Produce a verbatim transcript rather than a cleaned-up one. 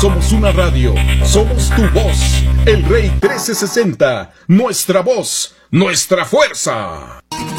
somos una radio, somos tu voz. El Rey trece sesenta, nuestra voz, nuestra fuerza.